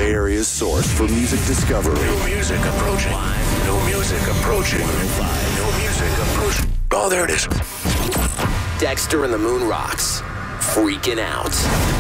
Bay Area's source for music discovery. New music approaching. New music approaching. New music approaching. Oh, there it is. Dexter and the Moon Rocks. Freaking out.